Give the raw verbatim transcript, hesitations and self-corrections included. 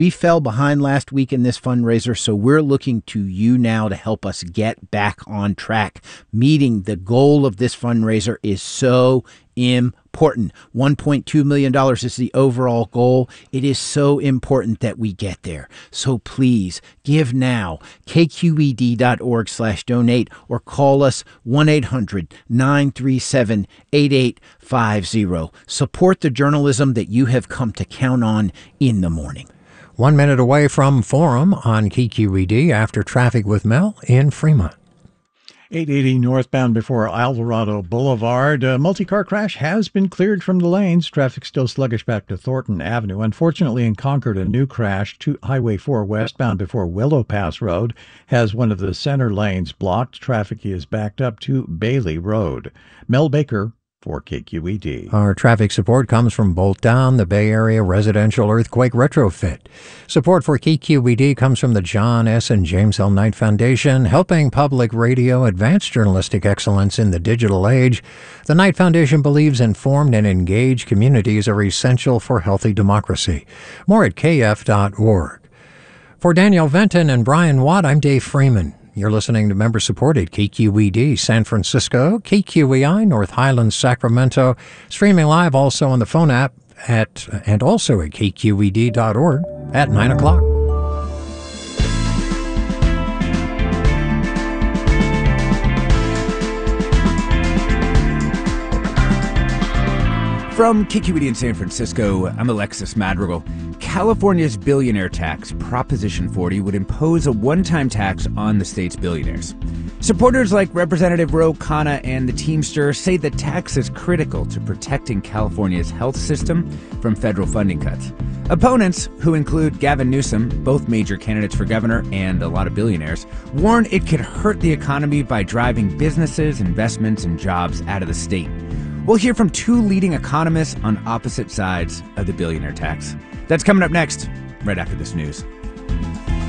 We fell behind last week in this fundraiser, so we're looking to you now to help us get back on track. Meeting the goal of this fundraiser is so important. one point two million dollars is the overall goal. It is so important that we get there. So please give now. K Q E D dot org slash donate or call us one eight hundred nine three seven eight eight five zero. Support the journalism that you have come to count on in the morning. One minute away from Forum on K Q E D after traffic with Mel in Fremont. eight eighty northbound before Alvarado Boulevard. A multi-car crash has been cleared from the lanes. Traffic still sluggish back to Thornton Avenue. Unfortunately, in Concord, a new crash to Highway four westbound before Willow Pass Road has one of the center lanes blocked. Traffic is backed up to Bailey Road. Mel Baker for K Q E D. Our traffic support comes from Bolt Down, the Bay Area Residential Earthquake Retrofit. Support for K Q E D comes from the John S. and James L. Knight Foundation, helping public radio advance journalistic excellence in the digital age. The Knight Foundation believes informed and engaged communities are essential for healthy democracy. More at K F dot org. For Danielle Venton and Brian Watt, I'm Dave Freeman. You're listening to member-supported K Q E D San Francisco, K Q E I North Highlands, Sacramento, streaming live also on the phone app at and also at K Q E D dot org at nine o'clock. From K Q E D in San Francisco, I'm Alexis Madrigal. California's billionaire tax, Proposition forty, would impose a one-time tax on the state's billionaires. Supporters like Representative Ro Khanna and the Teamsters say the tax is critical to protecting California's health system from federal funding cuts. Opponents, who include Gavin Newsom, both major candidates for governor and a lot of billionaires, warn it could hurt the economy by driving businesses, investments, and jobs out of the state. We'll hear from two leading economists on opposite sides of the billionaire tax. That's coming up next, right after this news.